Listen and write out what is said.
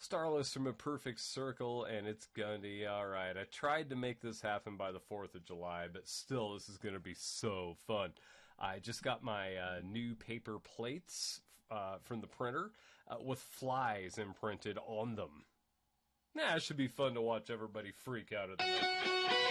Starless from A Perfect Circle, and it's gonna be alright. I tried to make this happen by the 4th of July, but still, this is gonna be so fun. I just got my new paper plates from the printer with flies imprinted on them. It should be fun to watch everybody freak out at the